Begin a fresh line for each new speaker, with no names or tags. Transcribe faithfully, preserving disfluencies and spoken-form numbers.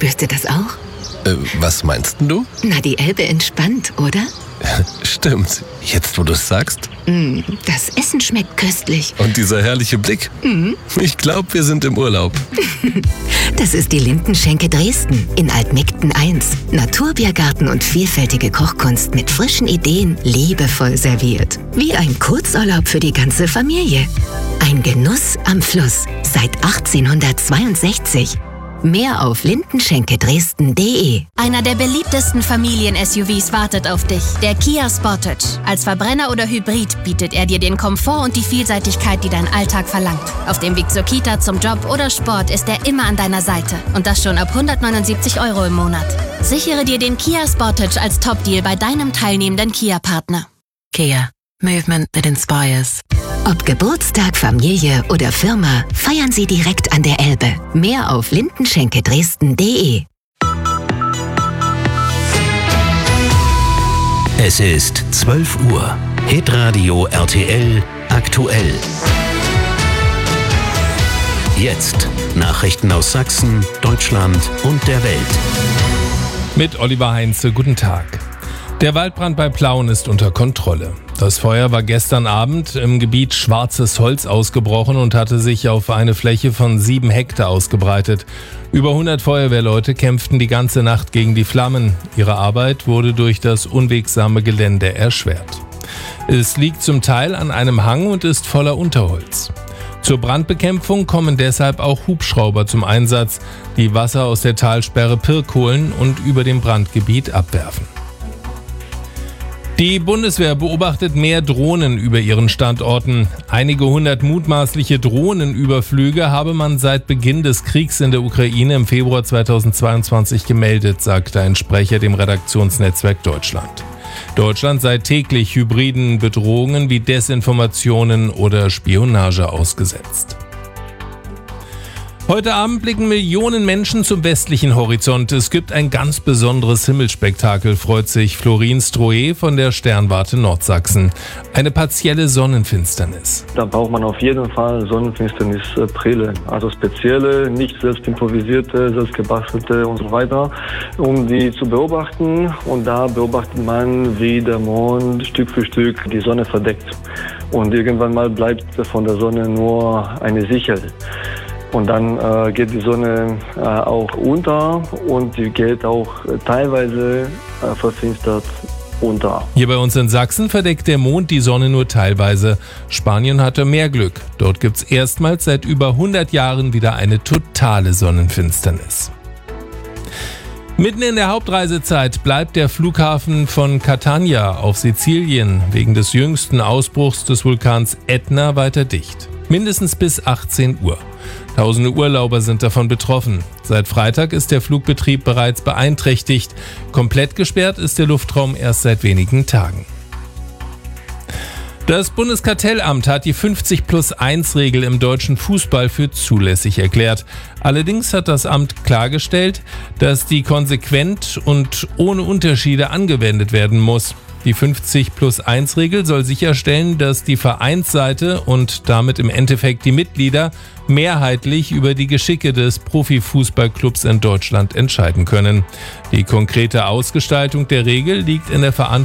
Spürst du das auch?
Äh, was meinst denn du?
Na, die Elbe entspannt, oder?
Stimmt. Jetzt, wo du es sagst.
Mm, das Essen schmeckt köstlich.
Und dieser herrliche Blick.
Mm.
Ich glaube, wir sind im Urlaub.
Das ist die Lindenschenke Dresden in Altmigten eins. Naturbiergarten und vielfältige Kochkunst mit frischen Ideen, liebevoll serviert. Wie ein Kurzurlaub für die ganze Familie. Ein Genuss am Fluss seit achtzehnhundertzweiundsechzig. Mehr auf lindenschenke dresden punkt de.
Einer der beliebtesten Familien-S U Vs wartet auf dich, der Kia Sportage. Als Verbrenner oder Hybrid bietet er dir den Komfort und die Vielseitigkeit, die dein Alltag verlangt. Auf dem Weg zur Kita, zum Job oder Sport ist er immer an deiner Seite. Und das schon ab hundertneunundsiebzig Euro im Monat. Sichere dir den Kia Sportage als Top-Deal bei deinem teilnehmenden Kia-Partner.
Kia. Movement that inspires.
Ob Geburtstag, Familie oder Firma, feiern Sie direkt an der Elbe. Mehr auf lindenschenke dresden punkt de.
Es ist zwölf Uhr. Hitradio R T L aktuell. Jetzt Nachrichten aus Sachsen, Deutschland und der Welt.
Mit Oliver Heinze, guten Tag. Der Waldbrand bei Plauen ist unter Kontrolle. Das Feuer war gestern Abend im Gebiet Schwarzes Holz ausgebrochen und hatte sich auf eine Fläche von sieben Hektar ausgebreitet. Über hundert Feuerwehrleute kämpften die ganze Nacht gegen die Flammen. Ihre Arbeit wurde durch das unwegsame Gelände erschwert. Es liegt zum Teil an einem Hang und ist voller Unterholz. Zur Brandbekämpfung kommen deshalb auch Hubschrauber zum Einsatz, die Wasser aus der Talsperre Pirk holen und über dem Brandgebiet abwerfen. Die Bundeswehr beobachtet mehr Drohnen über ihren Standorten. Einige hundert mutmaßliche Drohnenüberflüge habe man seit Beginn des Kriegs in der Ukraine im Februar zweitausendzweiundzwanzig gemeldet, sagte ein Sprecher dem Redaktionsnetzwerk Deutschland. Deutschland sei täglich hybriden Bedrohungen wie Desinformationen oder Spionage ausgesetzt. Heute Abend blicken Millionen Menschen zum westlichen Horizont. Es gibt ein ganz besonderes Himmelsspektakel, freut sich Florin Strohe von der Sternwarte Nordsachsen. Eine partielle Sonnenfinsternis.
Da braucht man auf jeden Fall Sonnenfinsternisbrille. Also spezielle, nicht selbst improvisierte, selbst gebastelte und so weiter, um die zu beobachten. Und da beobachtet man, wie der Mond Stück für Stück die Sonne verdeckt. Und irgendwann mal bleibt von der Sonne nur eine Sichel. Und dann äh, geht die Sonne äh, auch unter und sie geht auch äh, teilweise äh, verfinstert unter.
Hier bei uns in Sachsen verdeckt der Mond die Sonne nur teilweise. Spanien hatte mehr Glück. Dort gibt es erstmals seit über hundert Jahren wieder eine totale Sonnenfinsternis. Mitten in der Hauptreisezeit bleibt der Flughafen von Catania auf Sizilien wegen des jüngsten Ausbruchs des Vulkans Ätna weiter dicht. Mindestens bis achtzehn Uhr. Tausende Urlauber sind davon betroffen. Seit Freitag ist der Flugbetrieb bereits beeinträchtigt. Komplett gesperrt ist der Luftraum erst seit wenigen Tagen. Das Bundeskartellamt hat die fünfzig plus eins Regel im deutschen Fußball für zulässig erklärt. Allerdings hat das Amt klargestellt, dass die konsequent und ohne Unterschiede angewendet werden muss. Die fünfzig plus eins Regel soll sicherstellen, dass die Vereinsseite und damit im Endeffekt die Mitglieder mehrheitlich über die Geschicke des Profifußballclubs in Deutschland entscheiden können. Die konkrete Ausgestaltung der Regel liegt in der Verantwortung